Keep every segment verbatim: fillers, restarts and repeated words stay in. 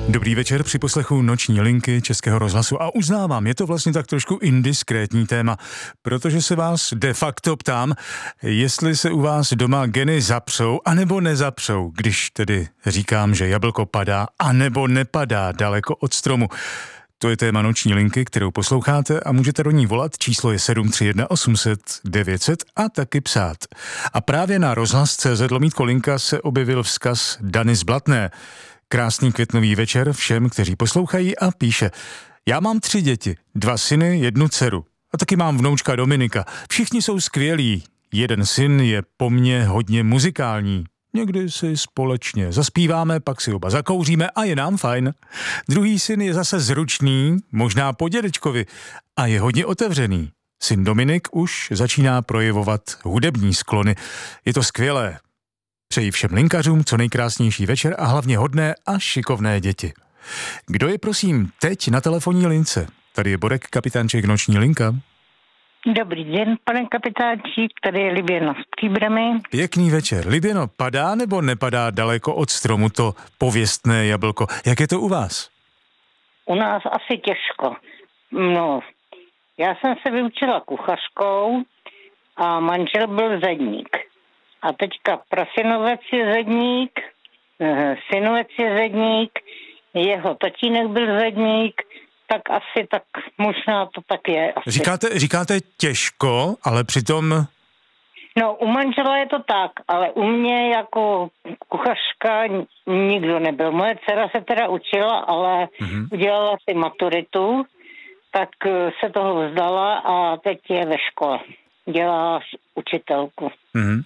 Dobrý večer při poslechu Noční linky Českého rozhlasu a uznávám, je to vlastně tak trošku indiskrétní téma, protože se vás de facto ptám, jestli se u vás doma geny zapřou anebo nezapřou, když tedy říkám, že jablko padá anebo nepadá daleko od stromu. To je téma Noční linky, kterou posloucháte a můžete do ní volat, číslo je sedm tři jedna osm set devět set a taky psát. A právě na rozhlas tečka cé zet lomítko linka se objevil vzkaz Dany z Blatné. Krásný květnový večer všem, kteří poslouchají a píše: Já mám tři děti, dva syny, jednu dceru a taky mám vnoučka Dominika. Všichni jsou skvělí. Jeden syn je po mně hodně muzikální. Někdy si společně zaspíváme, pak si oba zakouříme a je nám fajn. Druhý syn je zase zručný, možná po dědečkovi, a je hodně otevřený. Syn Dominik už začíná projevovat hudební sklony. Je to skvělé. Přeji všem linkařům co nejkrásnější večer a hlavně hodné a šikovné děti. Kdo je prosím teď na telefonní lince? Tady je Borek, kapitánček Noční linka. Dobrý den, pane kapitánčík, tady je Liběno s Příbrami. Pěkný večer. Liběno, padá nebo nepadá daleko od stromu to pověstné jablko? Jak je to u vás? U nás asi těžko. No, já jsem se vyučila kuchařkou a manžel byl zedník. A teďka prasinovec je zedník, synovec je zedník, jeho tatínek byl zedník, tak asi tak možná to tak je. Asi. Říkáte, říkáte těžko, ale přitom... No, u manžela je to tak, ale u mě jako kuchařka nikdo nebyl. Moje dcera se teda učila, ale mm-hmm. udělala si maturitu, tak se toho vzdala a teď je ve škole. Dělá učitelku. Mm-hmm.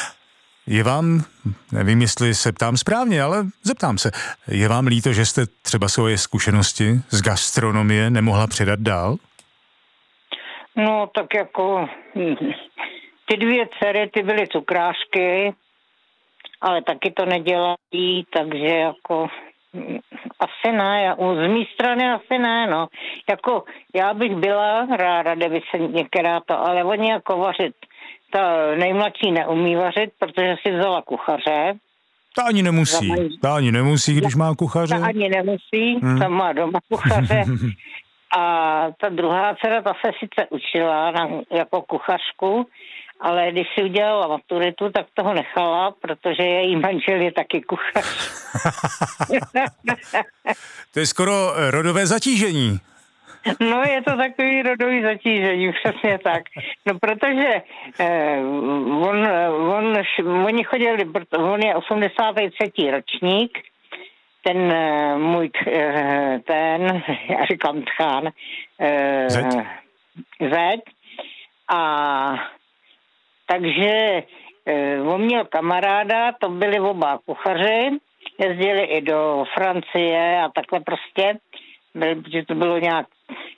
Je vám, nevím, jestli se ptám správně, ale zeptám se, je vám líto, že jste třeba svoje zkušenosti z gastronomie nemohla předat dál? No, tak jako ty dvě dcery, ty byly cukrášky, ale taky to nedělají, takže jako asi ne, z mé strany asi ne, no. Jako já bych byla ráda, kdyby se některá to, ale oni jako vařit, ta nejmladší neumí vařit, protože si vzala kuchaře. Ta ani nemusí, ta ani nemusí, když má kuchaře. Ta ani nemusí, hmm. ta má doma kuchaře. A ta druhá dcera, ta se sice učila na, jako kuchařku, ale když si udělala maturitu, tak toho nechala, protože její manžel je taky kuchař. To je skoro rodové zatížení. No, je to takový rodový zatížení, přesně tak. No, protože eh, on, on, oni chodili, on je osmdesátý třetí ročník, ten eh, můj, eh, ten, já říkám tchán, eh, Zeď. Zeď. A takže eh, on měl kamaráda, to byli oba kuchaři, jezdili i do Francie a takhle prostě, protože to bylo nějak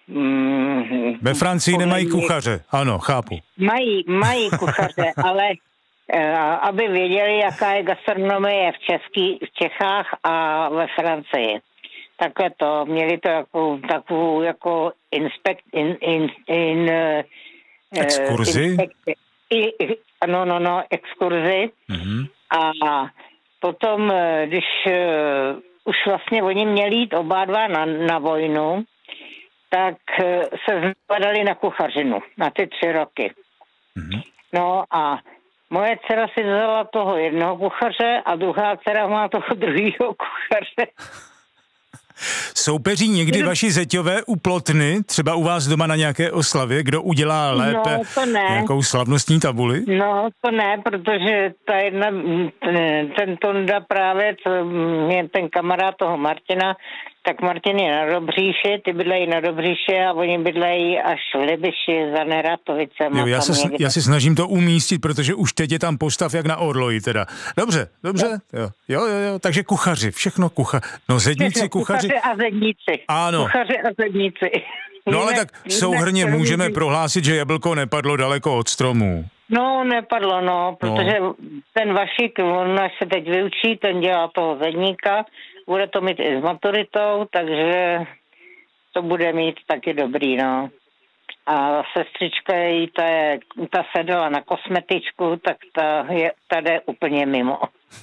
Mm, Ve Francii pohledně nemají kuchaře, ano, chápu. Mají, mají kuchaře, ale uh, aby věděli, jaká je gastronomie v, Český, v Čechách a ve Francii. Takhle to, měli to jako takovou jako inspekt, in, in, in, uh, exkurzi? Inspekt, i, no, no, no, exkurzi. Mm-hmm. A potom, když uh, už vlastně oni měli jít oba dva na, na vojnu, tak se zapadali na kuchařinu, na ty tři roky. Mm-hmm. No a moje dcera si vzala toho jednoho kuchaře a druhá dcera má toho druhého kuchaře. Soupeří někdy vaši zeťové u plotny, třeba u vás doma na nějaké oslavě, kdo udělá lépe no, nějakou slavnostní tabuli? No, to ne, protože ta jedna, ten Tonda právě, co je ten kamarád toho Martina, tak Martin je na Dobříši, ty bydlejí na Dobříši a oni bydlejí až v Libiši za Neratovicem. Jo, já, se, já si snažím to umístit, protože už teď je tam postav jak na orloji teda. Dobře, dobře, jo, jo, jo, jo. Takže kuchaři, všechno kuchaři. No zedníci, kuchaři. Kuchaři a zedníci. Ano. Kuchaři a zedníci. No ale tak souhrnně můžeme prohlásit, že jablko nepadlo daleko od stromu. No, nepadlo, no, protože no. ten Vašik, on až se teď vyučí, ten dělá toho zedníka, bude to mít i s maturitou, takže to bude mít taky dobrý, no. A sestřička její, ta, je, ta se dala na kosmetičku, tak ta je tady úplně mimo.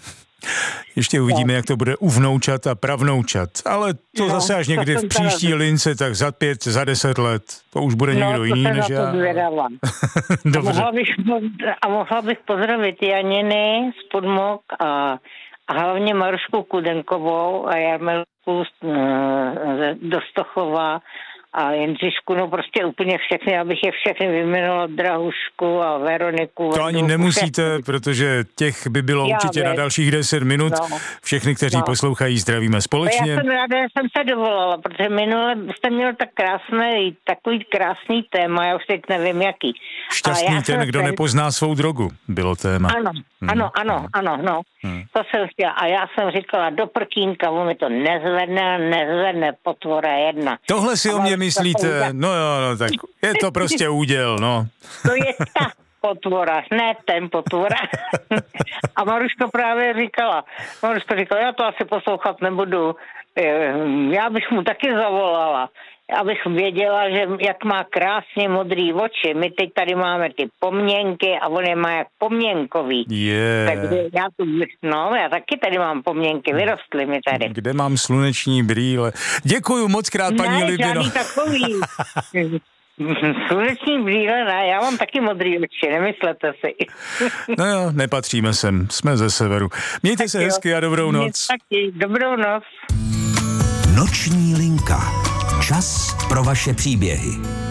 Ještě uvidíme, jak to bude u vnoučat a pravnoučat. Ale to no, zase až někdy v příští tady. lince, tak za pět, za deset let. To už bude někdo no, jiný než já. a, mohla bych, a mohla bych pozdravit Janiny z Podmok a, a hlavně Marušku Kudenkovou a Jarmelku do Stochova a Jindřišku, no prostě úplně všechny, abych je všechny vyjmenovala, Drahušku a Veroniku. To ani nemusíte, všechny. Protože těch by bylo Já určitě věc. na dalších deset minut. No. Všechny, kteří no. poslouchají, zdravíme společně. Já jsem ráda, že jsem se dovolala, protože minule jste měl tak krásný, takový krásný téma, já už teď nevím jaký. Šťastný ten, kdo ten... nepozná svou drogu, bylo téma. Ano, hmm. ano, ano, ano, no. Hmm. To jsem chtěla. A já jsem říkala, do prkínka, on mi to nezvedne, nezvedne, potvora jedna. Tohle si o mě myslíte? No jo, no tak je to prostě úděl, no. To je ta potvora, ne ten potvora. A Maruška právě říkala, Maruška říkala, já to asi poslouchat nebudu, já bych mu taky zavolala, abych věděla, že jak má krásně modrý oči. My teď tady máme ty poměnky a on je má jak poměnkový. Yeah. Takže já tu, no, já taky tady mám poměnky, vyrostly mi tady. Kde mám sluneční brýle? Děkuju moc krát, paní ne, Libino. Ne, žádný takový. Sluneční brýle, ne, já mám taky modrý oči, nemyslete si. No jo, nepatříme sem, jsme ze severu. Mějte tak se jo. hezky a dobrou noc. Taky, dobrou noc. Noční linka. Čas pro vaše příběhy.